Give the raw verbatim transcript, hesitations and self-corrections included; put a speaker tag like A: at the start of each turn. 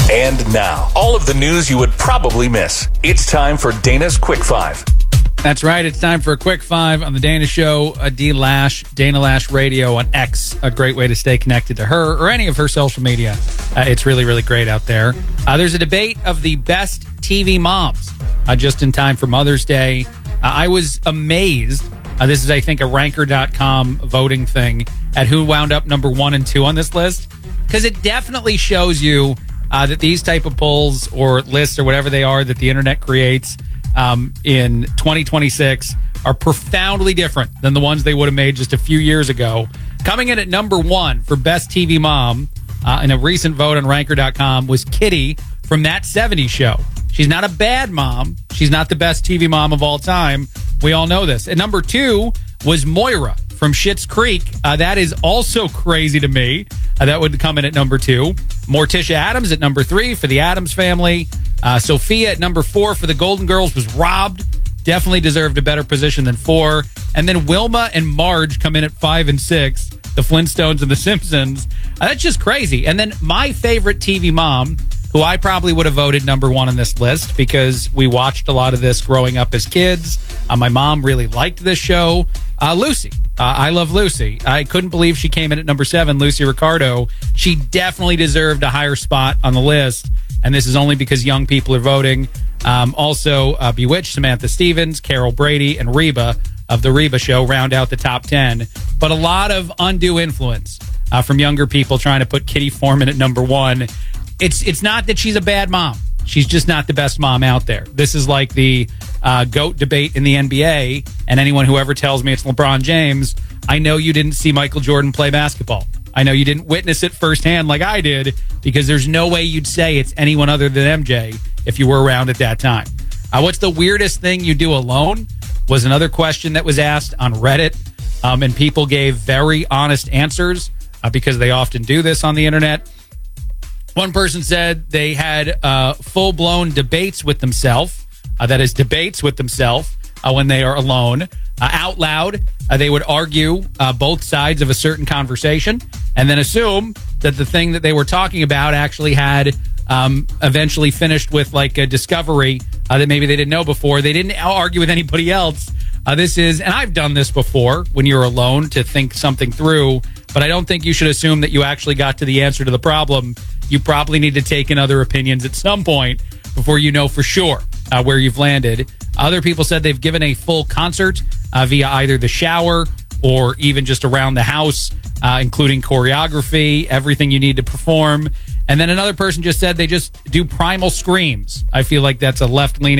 A: And now, all of the news you would probably miss. It's time for Dana's Quick Five.
B: That's right. It's time for a Quick Five on the Dana Show. Uh, D Lash, Dana Lash Radio on X. A great way to stay connected to her or any of her social media. Uh, it's really, really great out there. Uh, there's a debate of the best T V moms uh, just in time for Mother's Day. Uh, I was amazed. Uh, this is, I think, a ranker dot com voting thing at who wound up number one and two on this list. Because it definitely shows you uh, that these type of polls or lists or whatever they are that the internet creates um, in twenty twenty-six are profoundly different than the ones they would have made just a few years ago. Coming in at number one for best T V mom uh, in a recent vote on ranker dot com was Kitty from That seventies Show. She's not a bad mom. She's not the best T V mom of all time. We all know this. And number two was Moira from Schitt's Creek. Uh, that is also crazy to me. Uh, that would come in at number two. Morticia Addams at number three for the Addams Family. Uh, Sophia at number four for the Golden Girls was robbed. Definitely deserved a better position than four. And then Wilma and Marge come in at five and six. The Flintstones and the Simpsons. Uh, that's just crazy. And then my favorite T V mom, who I probably would have voted number one on this list because we watched a lot of this growing up as kids. Uh, my mom really liked this show. Uh, Lucy. Uh, I love Lucy. I couldn't believe she came in at number seven, Lucy Ricardo. She definitely deserved a higher spot on the list, and this is only because young people are voting. Um, also, uh, Bewitched, Samantha Stevens, Carol Brady, and Reba of The Reba Show round out the top ten. But a lot of undue influence uh, from younger people trying to put Kitty Foreman at number one. It's it's not that she's a bad mom. She's just not the best mom out there. This is like the uh, GOAT debate in the N B A, and anyone who ever tells me it's LeBron James, I know you didn't see Michael Jordan play basketball. I know you didn't witness it firsthand like I did, because there's no way you'd say it's anyone other than M J if you were around at that time. Uh, what's the weirdest thing you do alone was another question that was asked on Reddit, um, and people gave very honest answers uh, because they often do this on the internet. One person said they had uh, full-blown debates with themselves. Uh, that is, debates with themselves uh, when they are alone. Uh, out loud, uh, they would argue uh, both sides of a certain conversation and then assume that the thing that they were talking about actually had um, eventually finished with like a discovery uh, that maybe they didn't know before. They didn't argue with anybody else. Uh, this is, and I've done this before when you're alone to think something through, but I don't think you should assume that you actually got to the answer to the problem. You probably need to take in other opinions at some point before you know for sure uh, where you've landed. Other people said they've given a full concert uh, via either the shower or even just around the house, uh, including choreography, everything you need to perform. And then another person just said they just do primal screams. I feel like that's a left-leaning